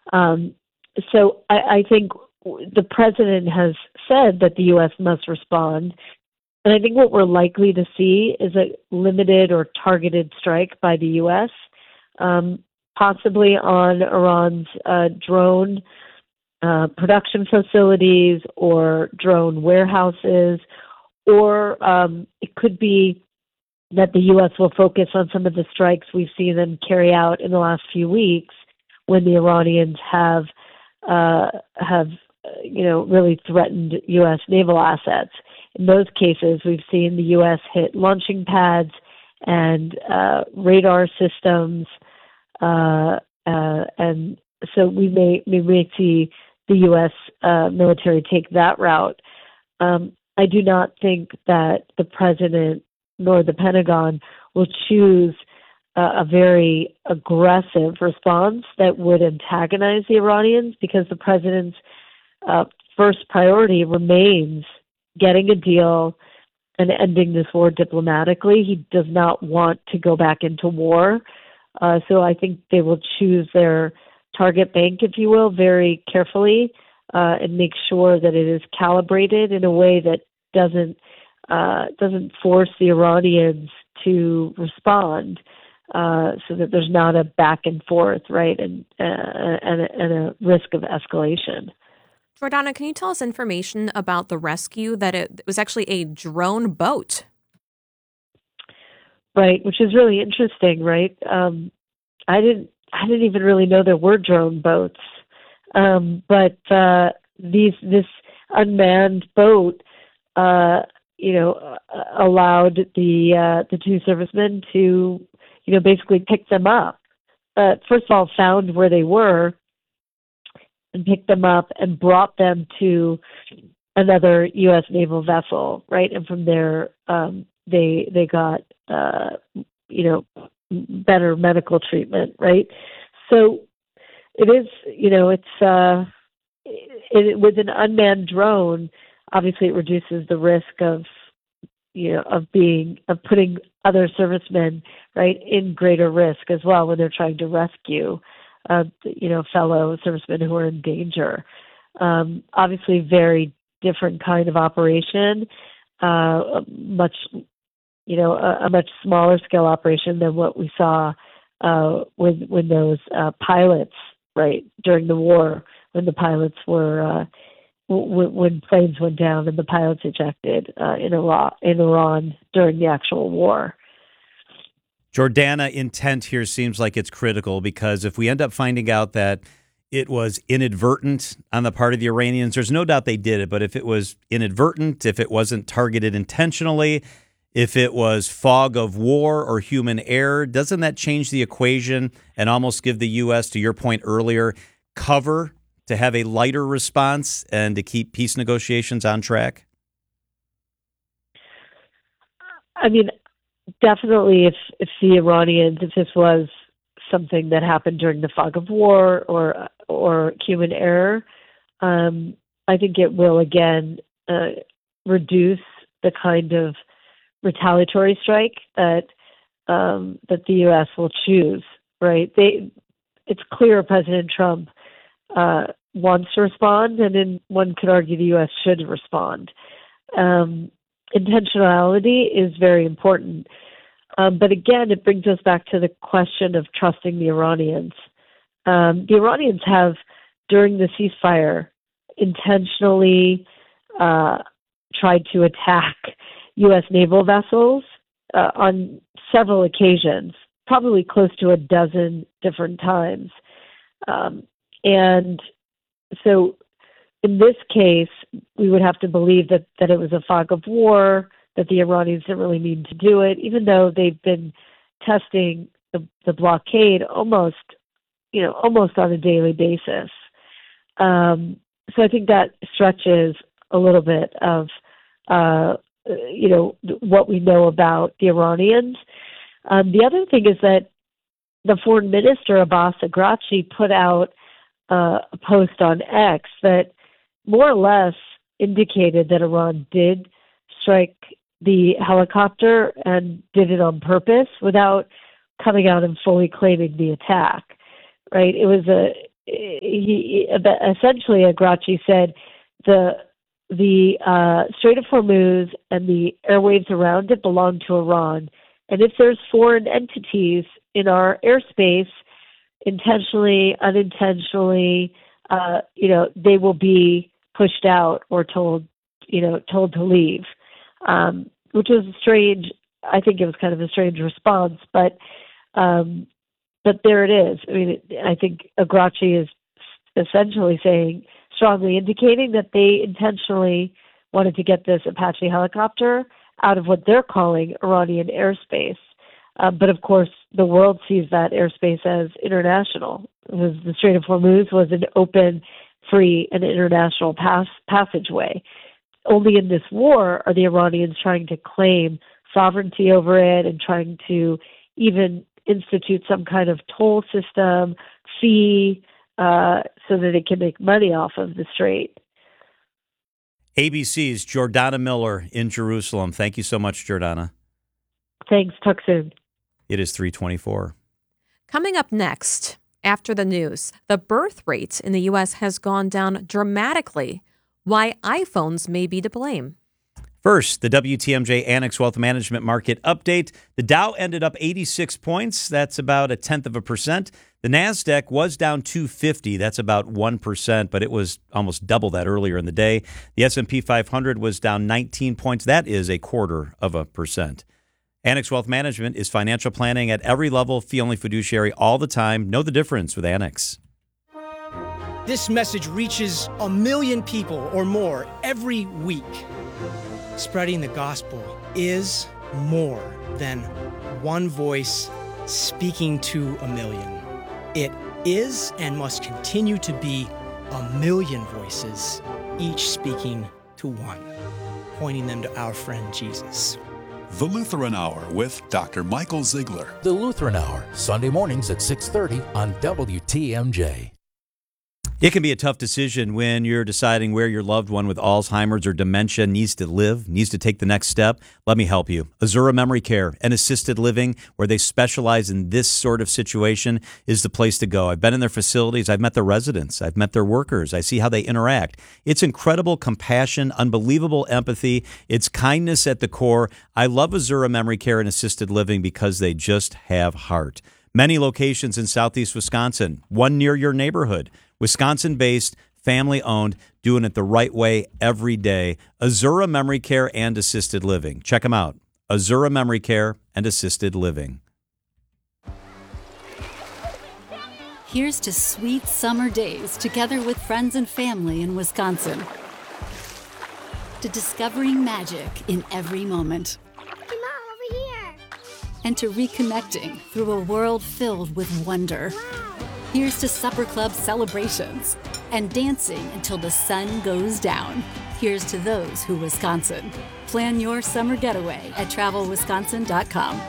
Um, so I think the president has said that the U.S. must respond. And I think what we're likely to see is a limited or targeted strike by the U.S., possibly on Iran's drone production facilities or drone warehouses, or it could be that the U.S. will focus on some of the strikes we've seen them carry out in the last few weeks when the Iranians have really threatened U.S. naval assets. In those cases, we've seen the U.S. hit launching pads and radar systems, and so we may see the U.S. Military take that route. I do not think that the president nor the Pentagon will choose a very aggressive response that would antagonize the Iranians, because the president's first priority remains getting a deal and ending this war diplomatically. He does not want to go back into war. So I think they will choose their target bank, if you will, very carefully, and make sure that it is calibrated in a way that doesn't force the Iranians to respond, so that there's not a back and forth, right, and a risk of escalation. Jordana, can you tell us information about the rescue, that it was actually a drone boat? Right, which is really interesting, right? I didn't even really know there were drone boats, but this unmanned boat, allowed the two servicemen to, basically pick them up. First of all, found where they were and picked them up and brought them to another U.S. naval vessel, right? And from there, they got better medical treatment, right? So it is, with an unmanned drone, obviously it reduces the risk of putting other servicemen, right, in greater risk as well when they're trying to rescue fellow servicemen who are in danger. Obviously, very different kind of operation, a much smaller scale operation than what we saw when those pilots, right, during the war, when the pilots were when planes went down and the pilots ejected in Iran during the actual war. Jordana, intent here seems like it's critical, because if we end up finding out that it was inadvertent on the part of the Iranians, there's no doubt they did it, but if it was inadvertent, if it wasn't targeted intentionally, if it was fog of war or human error, doesn't that change the equation and almost give the U.S., to your point earlier, cover to have a lighter response and to keep peace negotiations on track? I mean, definitely if the Iranians, if this was something that happened during the fog of war or human error, I think it will again reduce the kind of retaliatory strike that the U.S. will choose. Right? It's clear President Trump wants to respond, and then one could argue the U.S. should respond. Intentionality is very important. But again, it brings us back to the question of trusting the Iranians. The Iranians have, during the ceasefire, intentionally tried to attack U.S. naval vessels on several occasions, probably close to a dozen different times. And so in this case, we would have to believe that it was a fog of war, that the Iranians didn't really mean to do it, even though they've been testing the blockade almost on a daily basis. So I think that stretches a little bit of, what we know about the Iranians. The other thing is that the foreign minister, Abbas Araghchi, put out a post on X that more or less indicated that Iran did strike the helicopter and did it on purpose without coming out and fully claiming the attack. Right? It was essentially, Agrachi said the Strait of Hormuz and the airwaves around it belong to Iran. And if there's foreign entities in our airspace, intentionally, unintentionally, they will be pushed out or told to leave, which was strange. I think it was kind of a strange response, but there it is. I mean, I think Agrachi is essentially strongly indicating that they intentionally wanted to get this Apache helicopter out of what they're calling Iranian airspace. But of course, the world sees that airspace as international. The Strait of Hormuz was an open, free, and international passageway. Only in this war are the Iranians trying to claim sovereignty over it and trying to even institute some kind of toll system, fee, so that it can make money off of the strait. ABC's Jordana Miller in Jerusalem. Thank you so much, Jordana. Thanks. Talk soon. It is 3:24. Coming up next, after the news, the birth rate in the U.S. has gone down dramatically. Why iPhones may be to blame. First, the WTMJ Annex Wealth Management Market Update. The Dow ended up 86 points. That's about 0.1%. The NASDAQ was down 250. That's about 1%, but it was almost double that earlier in the day. The S&P 500 was down 19 points. That is 0.25%. Annex Wealth Management is financial planning at every level, fee-only fiduciary all the time. Know the difference with Annex. This message reaches 1 million people or more every week. Spreading the gospel is more than one voice speaking to 1 million. It is and must continue to be 1 million voices, each speaking to one, pointing them to our friend Jesus. The Lutheran Hour with Dr. Michael Ziegler. The Lutheran Hour, Sunday mornings at 6:30 on WTMJ. It can be a tough decision when you're deciding where your loved one with Alzheimer's or dementia needs to live, needs to take the next step. Let me help you. Azura Memory Care and Assisted Living, where they specialize in this sort of situation, is the place to go. I've been in their facilities. I've met their residents. I've met their workers. I see how they interact. It's incredible compassion, unbelievable empathy. It's kindness at the core. I love Azura Memory Care and Assisted Living because they just have heart. Many locations in Southeast Wisconsin, one near your neighborhood. Wisconsin-based, family-owned, doing it the right way every day. Azura Memory Care and Assisted Living. Check them out. Azura Memory Care and Assisted Living. Here's to sweet summer days together with friends and family in Wisconsin. To discovering magic in every moment. Hey, Mom, over here. And to reconnecting through a world filled with wonder. Wow. Here's to supper club celebrations and dancing until the sun goes down. Here's to those who Wisconsin. Plan your summer getaway at travelwisconsin.com.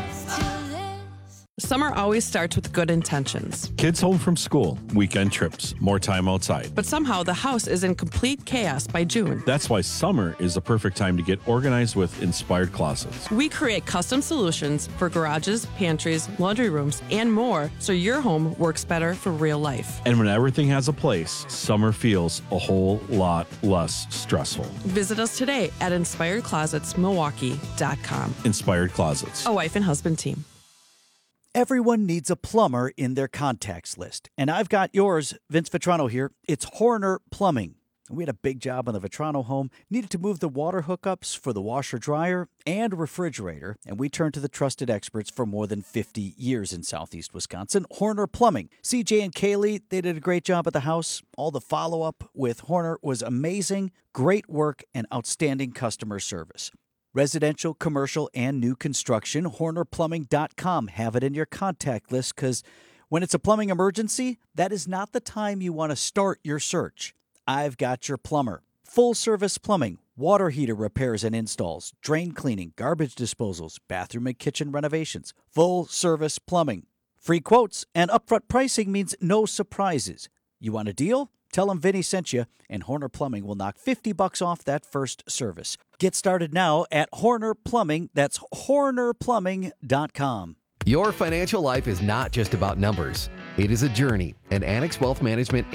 Summer always starts with good intentions. Kids home from school, weekend trips, more time outside. But somehow the house is in complete chaos by June. That's why summer is the perfect time to get organized with Inspired Closets. We create custom solutions for garages, pantries, laundry rooms, and more so your home works better for real life. And when everything has a place, summer feels a whole lot less stressful. Visit us today at InspiredClosetsMilwaukee.com. Inspired Closets. A wife and husband team. Everyone needs a plumber in their contacts list. And I've got yours, Vince Vitrano here. It's Horner Plumbing. We had a big job on the Vitrano home, needed to move the water hookups for the washer-dryer and refrigerator, and we turned to the trusted experts for more than 50 years in Southeast Wisconsin, Horner Plumbing. CJ and Kaylee, they did a great job at the house. All the follow-up with Horner was amazing, great work, and outstanding customer service. Residential, commercial, and new construction, HornerPlumbing.com. Have it in your contact list because when it's a plumbing emergency, that is not the time you want to start your search. I've got your plumber. Full-service plumbing, water heater repairs and installs, drain cleaning, garbage disposals, bathroom and kitchen renovations. Full-service plumbing. Free quotes and upfront pricing means no surprises. You want a deal? Tell them Vinny sent you, and Horner Plumbing will knock $50 off that first service. Get started now at Horner Plumbing. That's HornerPlumbing.com. Your financial life is not just about numbers. It is a journey, and Annex Wealth Management